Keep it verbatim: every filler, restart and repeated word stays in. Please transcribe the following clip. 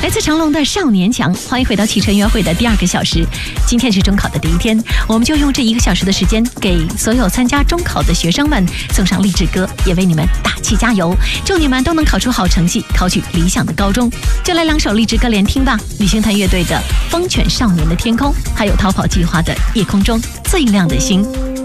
来自长隆的少年强，欢迎回到汽车约会的第二个小时。今天是中考的第一天，我们就用这一个小时的时间，给所有参加中考的学生们送上励志歌，也为你们打气加油，祝你们都能考出好成绩，考取理想的高中。就来两首励志歌连听吧，旅行团乐队的《风犬少年的天空》，还有逃跑计划的《夜空中最亮的星》。